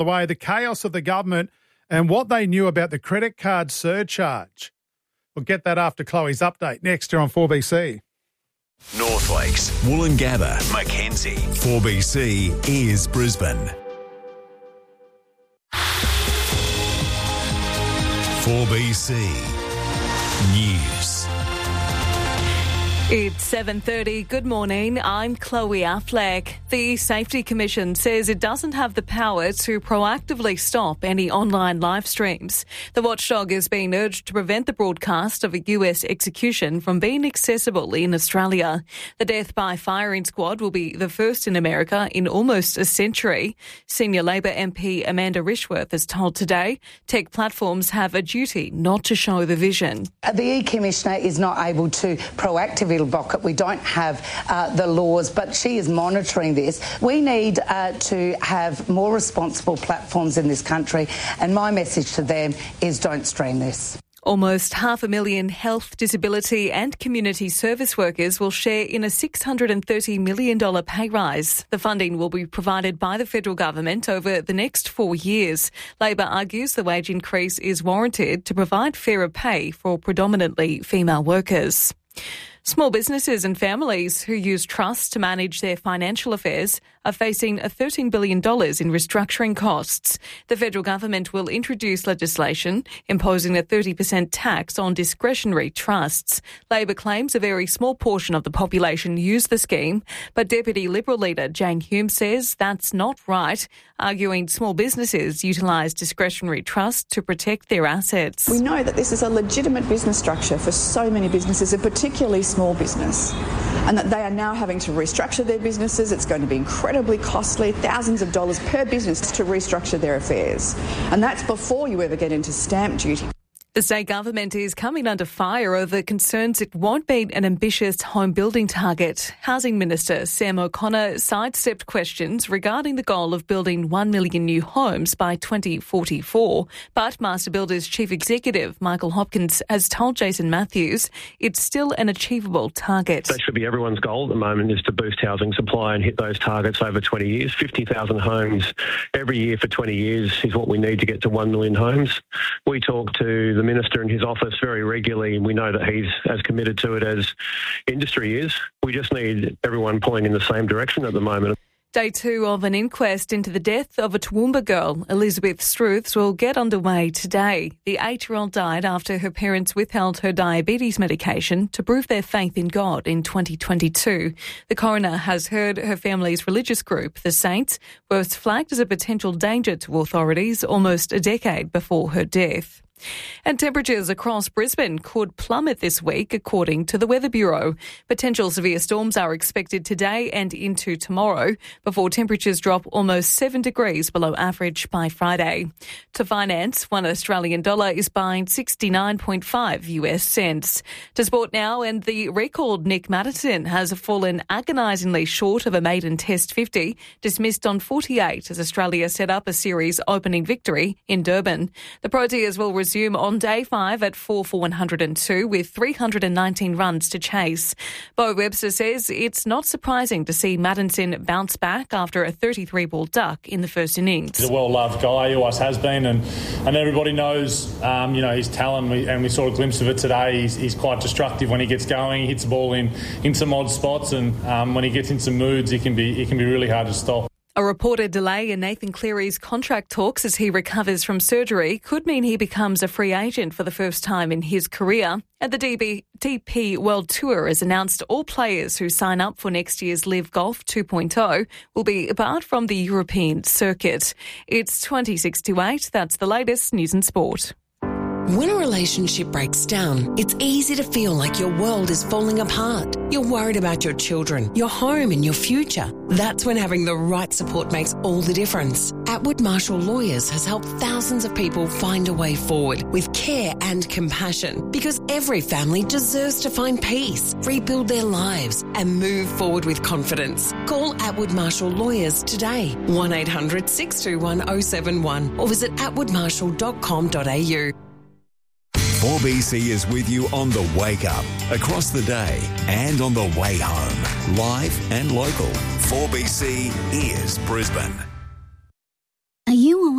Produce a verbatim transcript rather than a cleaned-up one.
the way, the chaos of the government and what they knew about the credit card surcharge. We'll get that after Chloe's update next here on four B C. North Lakes, Woolloongabba, Mackenzie. four B C is Brisbane. four B C News. It's seven thirty. Good morning. I'm Chloe Affleck. The Safety Commission says it doesn't have the power to proactively stop any online live streams. The watchdog is being urged to prevent the broadcast of a U S execution from being accessible in Australia. The death by firing squad will be the first in America in almost a century. Senior Labor M P Amanda Rishworth has told Today tech platforms have a duty not to show the vision. The E-Commissioner is not able to proactively block it. We don't have uh, the laws, but she is monitoring this. We need uh, to have more responsible platforms in this country, and my message to them is don't stream this. Almost half a million health, disability and community service workers will share in a six hundred thirty million dollars pay rise. The funding will be provided by the federal government over the next four years. Labor argues the wage increase is warranted to provide fairer pay for predominantly female workers. Small businesses and families who use trusts to manage their financial affairs are facing thirteen billion dollars in restructuring costs. The federal government will introduce legislation imposing a thirty percent tax on discretionary trusts. Labor claims a very small portion of the population use the scheme, but Deputy Liberal leader Jane Hume says that's not right, arguing small businesses utilise discretionary trusts to protect their assets. We know that this is a legitimate business structure for so many businesses, and particularly small business, and that they are now having to restructure their businesses. It's going to be incredibly costly, thousands of dollars per business to restructure their affairs. And that's before you ever get into stamp duty. The state government is coming under fire over concerns it won't meet an ambitious home building target. Housing Minister Sam O'Connor sidestepped questions regarding the goal of building one million new homes by twenty forty-four. But Master Builders Chief Executive Michael Hopkins has told Jason Matthews it's still an achievable target. That should be everyone's goal at the moment, is to boost housing supply and hit those targets over twenty years. fifty thousand homes every year for twenty years is what we need to get to one million homes. We talk to the the Minister in his office very regularly, and we know that he's as committed to it as industry is. We just need everyone pulling in the same direction at the moment. Day two of an inquest into the death of a Toowoomba girl, Elizabeth Struths, will get underway today. The eight-year-old died after her parents withheld her diabetes medication to prove their faith in God in twenty twenty-two. The coroner has heard her family's religious group, the Saints, was flagged as a potential danger to authorities almost a decade before her death. And temperatures across Brisbane could plummet this week, according to the Weather Bureau. Potential severe storms are expected today and into tomorrow, before temperatures drop almost seven degrees below average by Friday. To finance, one Australian dollar is buying sixty-nine point five US cents. To sport now, and the recalled Nick Maddison has fallen agonisingly short of a maiden Test fifty, dismissed on forty-eight as Australia set up a series opening victory in Durban. The Proteas will resume on day five at four for one hundred two with three hundred nineteen runs to chase. Bo Webster says it's not surprising to see Maddison bounce back after a thirty-three ball duck in the first innings. He's a well-loved guy, he always has been, and, and everybody knows um, you know, his talent, we, and we saw a glimpse of it today. He's, he's quite destructive when he gets going. He hits the ball in, in some odd spots, and um, when he gets in some moods, he can be, he can be really hard to stop. A reported delay in Nathan Cleary's contract talks as he recovers from surgery could mean he becomes a free agent for the first time in his career. And the D B, D P World Tour has announced all players who sign up for next year's Live Golf two point oh will be barred from the European circuit. It's twenty-six to eight. That's the latest news and sport. When a relationship breaks down, it's easy to feel like your world is falling apart. You're worried about your children, your home and your future. That's when having the right support makes all the difference. Atwood Marshall Lawyers has helped thousands of people find a way forward with care and compassion, because every family deserves to find peace, rebuild their lives and move forward with confidence. Call Atwood Marshall Lawyers today, one eight hundred six two one oh seven one, or visit atwood marshall dot com dot a u. four B C is with you on the wake up, across the day and on the way home. Live and local. four B C is Brisbane.